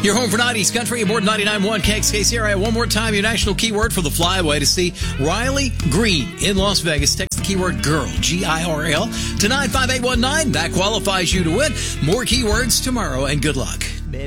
Your home for 90s country aboard 99.1 KXKCRI. One more time, your national keyword for the flyaway to see Riley Green in Las Vegas. Text the keyword GIRL, G-I-R-L, to 95819. That qualifies you to win. More keywords tomorrow, and good luck.